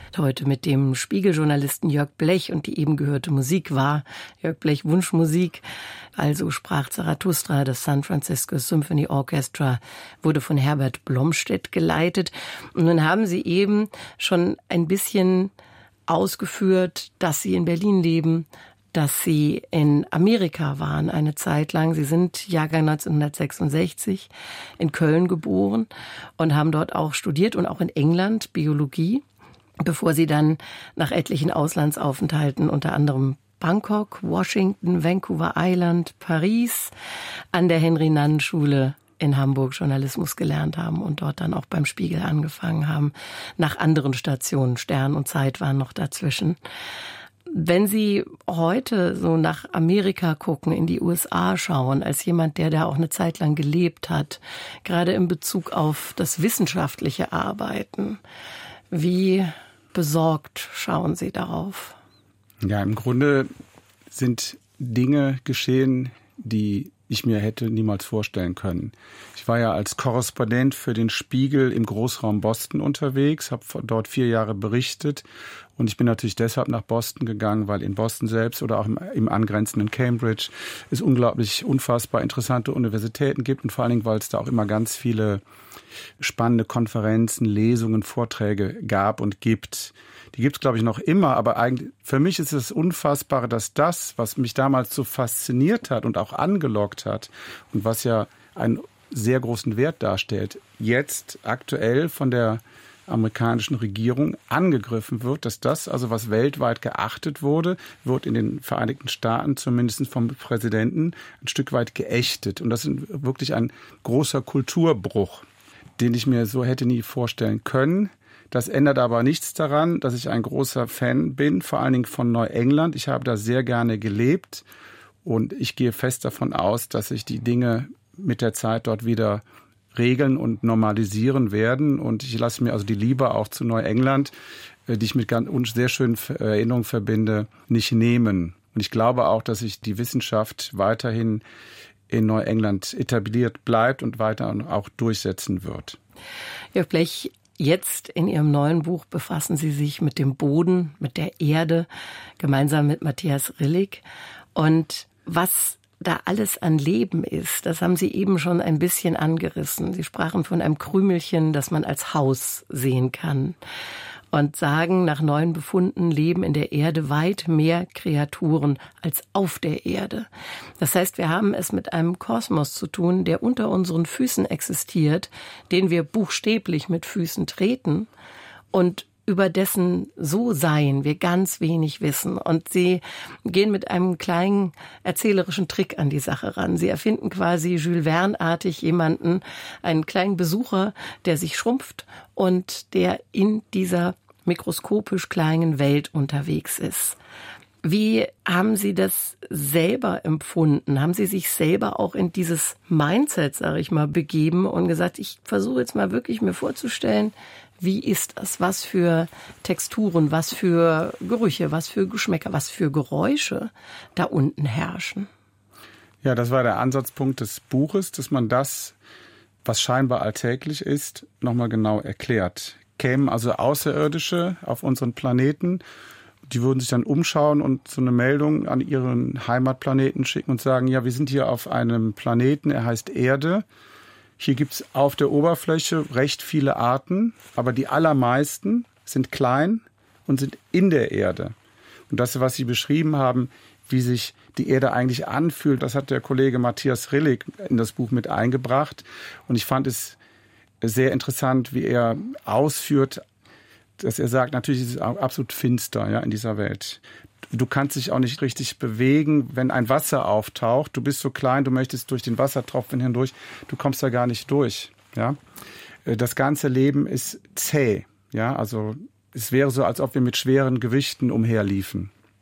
Heute mit dem Spiegeljournalisten Jörg Blech, und die eben gehörte Musik war Jörg Blech Wunschmusik. Also sprach Zarathustra, das San Francisco Symphony Orchestra wurde von Herbert Blomstedt geleitet. Und nun haben Sie eben schon ein bisschen ausgeführt, dass Sie in Berlin leben, dass Sie in Amerika waren eine Zeit lang. Sie sind Jahrgang 1966 in Köln geboren und haben dort auch studiert und auch in England Biologie, bevor Sie dann nach etlichen Auslandsaufenthalten, unter anderem Bangkok, Washington, Vancouver Island, Paris, an der Henry-Nannen-Schule in Hamburg Journalismus gelernt haben und dort dann auch beim Spiegel angefangen haben, nach anderen Stationen. Stern und Zeit waren noch dazwischen. Wenn Sie heute so nach Amerika gucken, in die USA schauen, als jemand, der da auch eine Zeit lang gelebt hat, gerade in Bezug auf das wissenschaftliche Arbeiten, wie besorgt schauen Sie darauf? Ja, im Grunde sind Dinge geschehen, die ich mir hätte niemals vorstellen können. Ich war ja als Korrespondent für den Spiegel im Großraum Boston unterwegs, habe dort 4 Jahre berichtet und ich bin natürlich deshalb nach Boston gegangen, weil in Boston selbst oder auch im angrenzenden Cambridge es unfassbar interessante Universitäten gibt und vor allen Dingen, weil es da auch immer ganz viele spannende Konferenzen, Lesungen, Vorträge gab und gibt. Die gibt es, glaube ich, noch immer, aber eigentlich für mich ist es Unfassbare, dass das, was mich damals so fasziniert hat und auch angelockt hat und was ja einen sehr großen Wert darstellt, jetzt aktuell von der amerikanischen Regierung angegriffen wird, dass das, also was weltweit geachtet wurde, wird in den Vereinigten Staaten zumindest vom Präsidenten ein Stück weit geächtet. Und das ist wirklich ein großer Kulturbruch, den ich mir so hätte nie vorstellen können. Das ändert aber nichts daran, dass ich ein großer Fan bin, vor allen Dingen von Neuengland. Ich habe da sehr gerne gelebt und ich gehe fest davon aus, dass sich die Dinge mit der Zeit dort wieder regeln und normalisieren werden. Und ich lasse mir also die Liebe auch zu Neuengland, die ich mit ganz sehr schönen Erinnerungen verbinde, nicht nehmen. Und ich glaube auch, dass sich die Wissenschaft weiterhin in Neuengland etabliert bleibt und weiter auch durchsetzen wird. Jörg Blech, jetzt in Ihrem neuen Buch befassen Sie sich mit dem Boden, mit der Erde, gemeinsam mit Matthias Rillig. Und was da alles an Leben ist, das haben Sie eben schon ein bisschen angerissen. Sie sprachen von einem Krümelchen, das man als Haus sehen kann. Und sagen, nach neuen Befunden leben in der Erde weit mehr Kreaturen als auf der Erde. Das heißt, wir haben es mit einem Kosmos zu tun, der unter unseren Füßen existiert, den wir buchstäblich mit Füßen treten und über dessen So-Sein wir ganz wenig wissen. Und Sie gehen mit einem kleinen erzählerischen Trick an die Sache ran. Sie erfinden quasi Jules Verne-artig jemanden, einen kleinen Besucher, der sich schrumpft und der in dieser mikroskopisch kleinen Welt unterwegs ist. Wie haben Sie das selber empfunden? Haben Sie sich selber auch in dieses Mindset, sage ich mal, begeben und gesagt, ich versuche jetzt mal wirklich mir vorzustellen, wie ist das? Was für Texturen, was für Gerüche, was für Geschmäcker, was für Geräusche da unten herrschen? Ja, das war der Ansatzpunkt des Buches, dass man das, was scheinbar alltäglich ist, nochmal genau erklärt. Kämen also Außerirdische auf unseren Planeten, die würden sich dann umschauen und so eine Meldung an ihren Heimatplaneten schicken und sagen, ja, wir sind hier auf einem Planeten, er heißt Erde. Hier gibt's auf der Oberfläche recht viele Arten, aber die allermeisten sind klein und sind in der Erde. Und das, was Sie beschrieben haben, wie sich die Erde eigentlich anfühlt, das hat der Kollege Matthias Rillig in das Buch mit eingebracht. Und ich fand es sehr interessant, wie er ausführt, dass er sagt, natürlich ist es absolut finster, ja, in dieser Welt. Du kannst dich auch nicht richtig bewegen, wenn ein Wasser auftaucht. Du bist so klein, du möchtest durch den Wassertropfen hindurch, du kommst da gar nicht durch. Ja? Das ganze Leben ist zäh. Ja? Also es wäre so, als ob wir mit schweren Gewichten umherliefen.